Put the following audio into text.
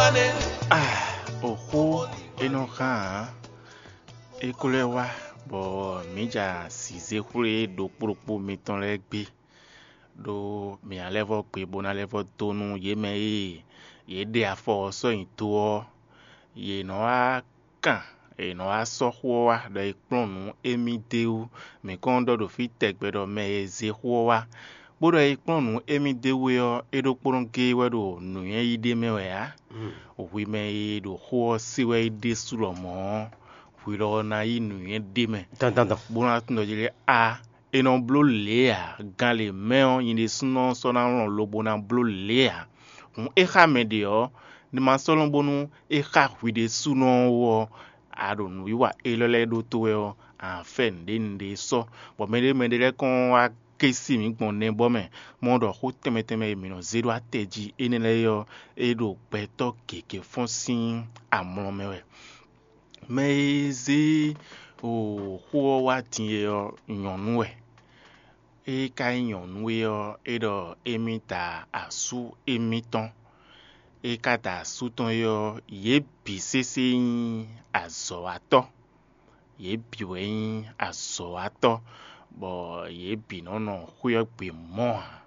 Oho enoka ekolewa bo meja size kure do poropo meton legbe do me alevo pe bona levo tonu ye de afo so into ye no aka e no aso wa da iplonu emideu me kondo do fitek do me eze wa bodo iplonu emideu yo edo poronke wedo nu ye ide mewe ya owi me do ho siwe ide sulomo wiro na inu ye de me bona tundo jile a eno blo lea gale meon yinde suno so na ron lobo na blo lea eka medio ni masolon bonu eka wide suno wo adon wiwa elele do to yo an fen de so bo me kon wa kesi mi gbon ne bo me mo do ho temeteme mi no zero ateji enele yo edo peto keke fonsin amon mewe mezi o ho wa tie yo nyonwe e ka nyonwe yo edo emita asu emiton e ka ta suton yo ye bisese azo ato ye biwe azo ato bo ye bi no no huyo pe mo